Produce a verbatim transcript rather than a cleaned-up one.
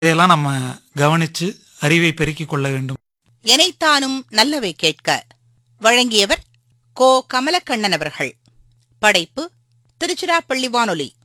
இதையெல்லாம் நம்ம கவனிச்சு அறிவை பெருக்கிக் கொள்ள வேண்டும். எனைத்தானும் நல்லவை கேட்க வழங்கியவர் கோ கமலக்கண்ணன் அவர்கள். படைப்பு திருச்சிராப்பள்ளி வானொலி.